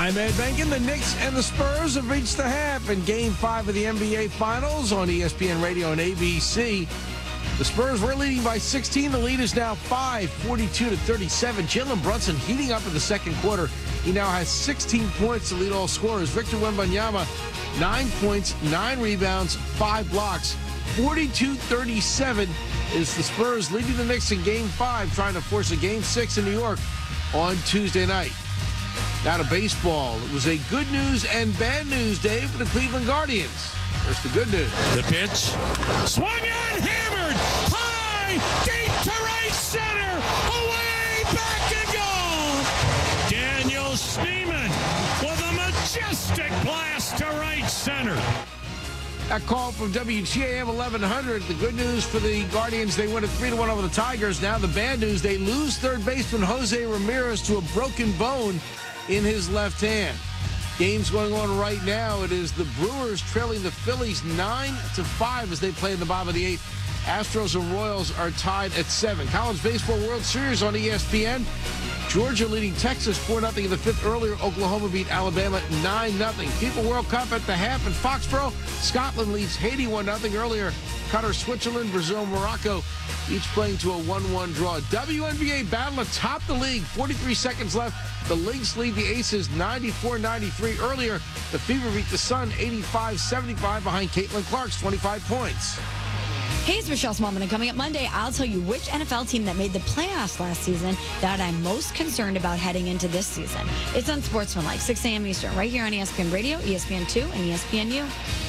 I'm Ed Benkin. The Knicks and the Spurs have reached the half in Game 5 of the NBA Finals on ESPN Radio and ABC. The Spurs were leading by 16. The lead is now 5, 42-37. Jalen Brunson heating up in the second quarter. He now has 16 points to lead all scorers. Victor Wembanyama, 9 points, 9 rebounds, 5 blocks. 42-37 is the Spurs leading the Knicks in Game 5, trying to force a Game 6 in New York on Tuesday night. Now to baseball. It was a good news and bad news day for the Cleveland Guardians. Here's the good news. The pitch. Swung on, hammered, high, deep to right center, away, back to goal. Daniel Schneemann with a majestic blast to right center. That call from WGAM 1100. The good news for the Guardians, they win at 3-1 over the Tigers. Now the bad news, they lose third baseman Jose Ramirez to a broken bone in his left hand. Game's going on right now. It is the Brewers trailing the Phillies 9-5 as they play in the bottom of the 8th. Astros and Royals are tied at 7. College Baseball World Series on ESPN. Georgia leading Texas 4-0 in the 5th. Earlier, Oklahoma beat Alabama 9-0. FIFA World Cup at the half in Foxborough. Scotland leads Haiti 1-0. Earlier, Qatar, Switzerland, Brazil, Morocco, each playing to a 1-1 draw. WNBA battle atop the league. 43 seconds left. The Lynx lead the Aces 94-93. Earlier, the Fever beat the Sun 85-75 behind Caitlin Clark's 25 points. Hey, it's Michelle Smallman, and coming up Monday, I'll tell you which NFL team that made the playoffs last season that I'm most concerned about heading into this season. It's on Sportsmanlike, 6 a.m. Eastern, right here on ESPN Radio, ESPN2, and ESPNU.